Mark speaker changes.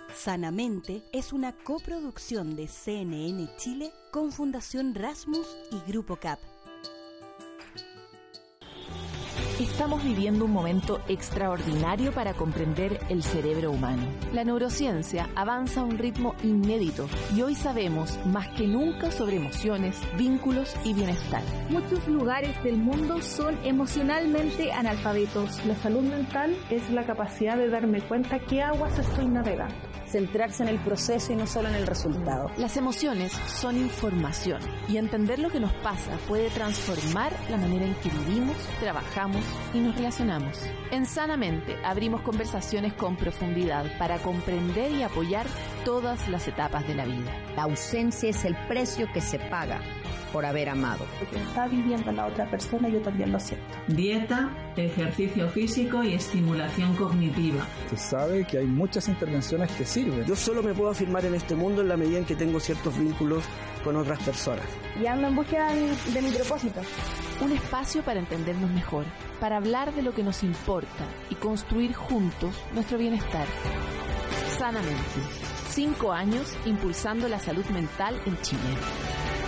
Speaker 1: Sanamente es una coproducción de CNN Chile con Fundación Rasmus y Grupo CAP.
Speaker 2: Estamos viviendo un momento extraordinario para comprender el cerebro humano. La neurociencia avanza a un ritmo inédito y hoy sabemos más que nunca sobre emociones, vínculos y bienestar.
Speaker 3: Muchos lugares del mundo son emocionalmente analfabetos.
Speaker 4: La salud mental es la capacidad de darme cuenta qué aguas estoy navegando.
Speaker 5: Centrarse en el proceso y no solo en el resultado.
Speaker 2: Las emociones son información y entender lo que nos pasa puede transformar la manera en que vivimos, trabajamos y nos relacionamos. En Sanamente abrimos conversaciones con profundidad para comprender y apoyar todas las etapas de la vida.
Speaker 5: La ausencia es el precio que se paga por haber amado.
Speaker 4: Lo que está viviendo la otra persona yo también lo siento.
Speaker 6: Dieta, ejercicio físico y estimulación cognitiva.
Speaker 7: Se sabe que hay muchas intervenciones que sirven.
Speaker 8: Yo solo me puedo afirmar en este mundo en la medida en que tengo ciertos vínculos con otras personas.
Speaker 3: Y ando en búsqueda de mi propósito.
Speaker 2: Un espacio para entendernos mejor, para hablar de lo que nos importa y construir juntos nuestro bienestar. Sanamente. 5 años impulsando la salud mental en Chile.